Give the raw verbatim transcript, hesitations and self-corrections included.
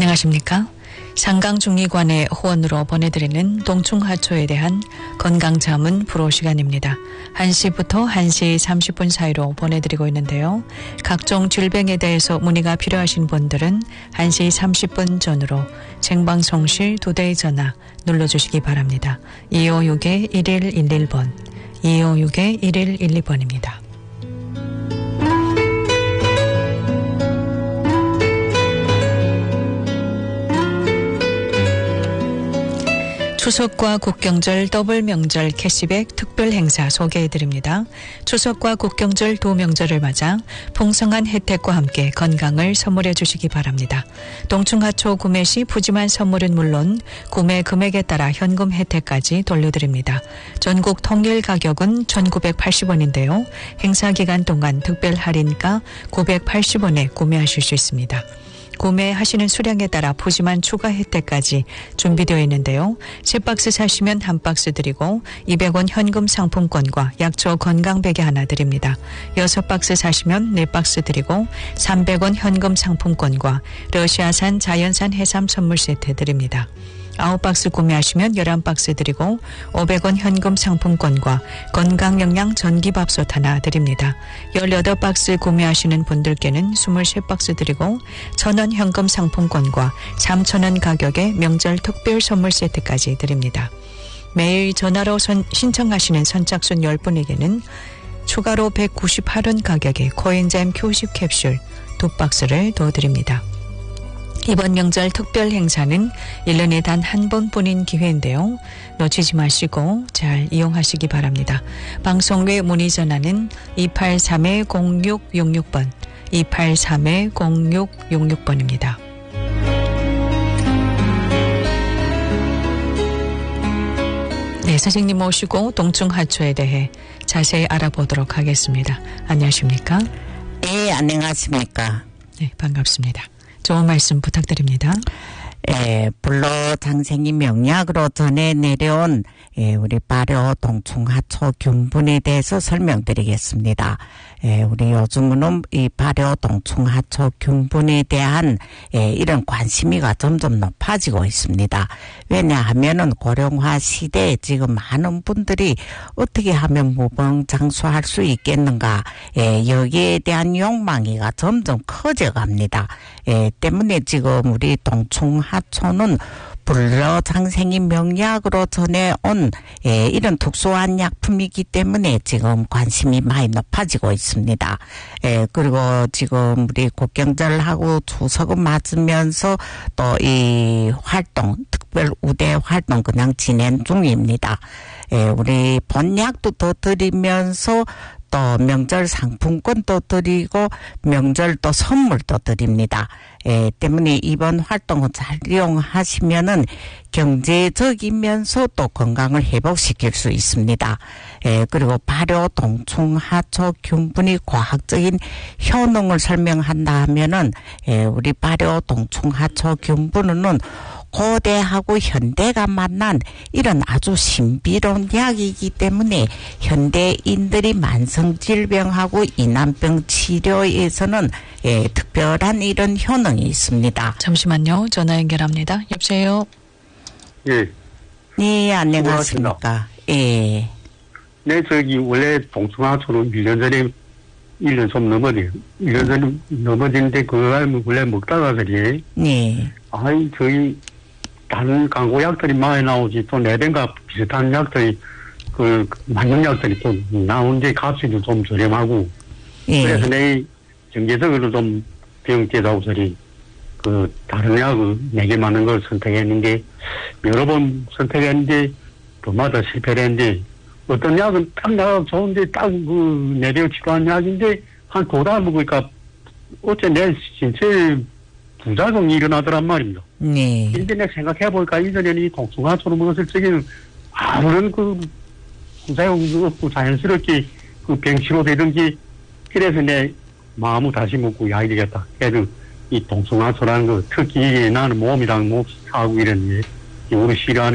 안녕하십니까? 상강중의관의 후원으로 보내드리는 동충하초에 대한 건강자문 프로 시간입니다. 한 시부터 한 시 삼십 분 사이로 보내드리고 있는데요. 각종 질병에 대해서 문의가 필요하신 분들은 한 시 삼십 분 전으로 생방송실 두 대의 전화 눌러주시기 바랍니다. 이오육 일일일일 번, 이오육 일일일이 번입니다. 추석과 국경절 더블 명절 캐시백 특별 행사 소개해드립니다. 추석과 국경절 두 명절을 맞아 풍성한 혜택과 함께 건강을 선물해 주시기 바랍니다. 동충하초 구매 시 푸짐한 선물은 물론 구매 금액에 따라 현금 혜택까지 돌려드립니다. 전국 통일 가격은 천구백팔십 원인데요. 행사 기간 동안 특별 할인가 구백팔십 원에 구매하실 수 있습니다. 구매하시는 수량에 따라 푸짐한 추가 혜택까지 준비되어 있는데요. 세 박스 사시면 한 박스 드리고 이백 원 현금 상품권과 약초 건강베개 하나 드립니다. 여섯 박스 사시면 네 박스 드리고 삼백 원 현금 상품권과 러시아산 자연산 해삼 선물 세트 드립니다. 아홉 박스 구매하시면 열한 박스 드리고 오백 원 현금 상품권과 건강영양 전기밥솥 하나 드립니다. 열여덟 박스 구매하시는 분들께는 이십삼 박스 드리고 천 원 현금 상품권과 삼천 원 가격의 명절 특별 선물 세트까지 드립니다. 매일 전화로 선, 신청하시는 선착순 십 분에게는 추가로 백구십팔 원 가격의 코엔자임 큐십 캡슐 두 박스를 더 드립니다. 이번 명절 특별 행사는 일 년에 단 한 번뿐인 기회인데요. 놓치지 마시고 잘 이용하시기 바랍니다. 방송 외 문의 전화는 이팔삼 공육육육 번, 이팔삼 공육육육 번입니다. 네, 선생님 모시고 동충하초에 대해 자세히 알아보도록 하겠습니다. 안녕하십니까? 네, 안녕하십니까? 네, 반갑습니다. 좋은 말씀 부탁드립니다. 예, 불로 장생이 명약으로 전해 내려온 예, 우리 발효 동충하초 균분에 대해서 설명드리겠습니다. 예, 우리 요즘은 이 발효 동충하초 균분에 대한 예, 이런 관심이가 점점 높아지고 있습니다. 왜냐하면은 고령화 시대에 지금 많은 분들이 어떻게 하면 무병장수할 수 있겠는가, 예, 여기에 대한 욕망이가 점점 커져갑니다. 예, 때문에 지금 우리 동충하초는 불로장생이 명약으로 전해온 예, 이런 특수한 약품이기 때문에 지금 관심이 많이 높아지고 있습니다. 예, 그리고 지금 우리 국경절하고 추석을 맞으면서 또 이 활동, 특별 우대 활동 그냥 진행 중입니다. 예, 우리 본약도 더 드리면서 또 명절 상품권도 드리고 명절 또 선물도 드립니다. 예, 때문에 이번 활동을 잘 이용하시면은 경제적이면서 또 건강을 회복시킬 수 있습니다. 예, 그리고 발효 동충하초 균분이 과학적인 효능을 설명한다 하면은 예, 우리 발효 동충하초 균분은 고대하고 현대가 만난 이런 아주 신비로운 약이기 때문에 현대인들이 만성질병하고 이난병 치료에서는 예, 특별한 이런 효능이 있습니다. 잠시만요. 전화 연결합니다. 여보세요? 예. 네, 안녕하십니까? 예. 네, 저기 원래 동충하초는 일 년 전에 일 년 좀 넘어져요. 일 년 전에 넘어지는데 그걸 원래 먹다가 그래. 네. 아이, 저희 다른 광고약들이 많이 나오지 또 내den가 비슷한 약들이 그 맞는 약들이 또 나오는데 값이 좀 저렴하고 예. 그래서 내 정기적으로 좀 병 깨다고 저리 그 다른 약을 내게 맞는 걸 선택했는데 여러 번 선택했는데 그마다 실패를 했는데 어떤 약은 딱 나가 좋은데 딱 그 내병 치료한 약인데 한 두 달 먹으니까 어째 내 신체 부작용이 일어나더란 말입니다. 네. 근데 내가 생각해보니까 이전에는 이 동충하초를 먹었을 적에는 아무런 그 부작용도 없고 자연스럽게 그 병치료 되든지 그래서 내 마음을 다시 먹고 야 되겠다. 그래도 이 동충하초라는 거 특히 나는 몸이랑 몹시 하고 이런 게 우리 싫어하는